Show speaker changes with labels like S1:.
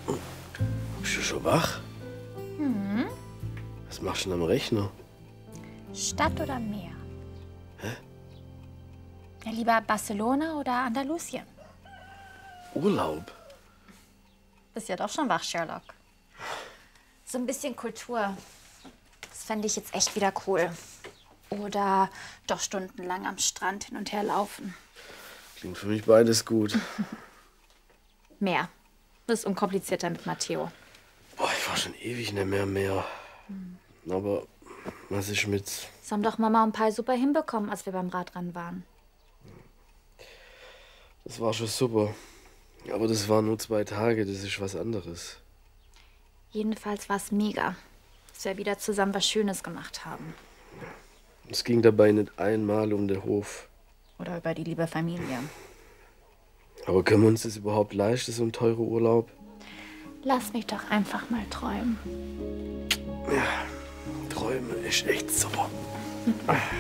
S1: Bist du schon wach?
S2: Mhm.
S1: Was machst du denn am Rechner?
S2: Stadt oder Meer?
S1: Hä?
S2: Ja, lieber Barcelona oder Andalusien?
S1: Urlaub?
S2: Bist ja doch schon wach, Sherlock. So ein bisschen Kultur. Das fände ich jetzt echt wieder cool. Oder doch stundenlang am Strand hin und her laufen.
S1: Klingt für mich beides gut.
S2: Meer. Das ist unkomplizierter mit Matteo.
S1: Boah, ich war schon ewig nicht mehr. Aber was ist mit...
S2: Das haben doch Mama und Pai super hinbekommen, als wir beim Radrennen waren.
S1: Das war schon super. Aber das waren nur 2 Tage, das ist was anderes.
S2: Jedenfalls war es mega, dass wir wieder zusammen was Schönes gemacht haben.
S1: Es ging dabei nicht einmal um den Hof.
S2: Oder über die liebe Familie.
S1: Aber können wir uns das überhaupt leisten, so ein teurer Urlaub?
S2: Lass mich doch einfach mal träumen.
S1: Ja, Träume ist echt super.